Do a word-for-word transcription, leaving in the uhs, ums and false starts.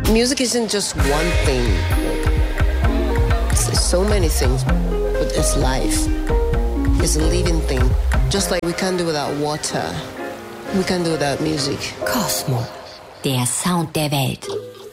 Music isn't just one thing. It's, it's so many things, but it's life. It's a living thing. Just like we can't do without water, we can't do without music. Kosmo, der Sound der Welt.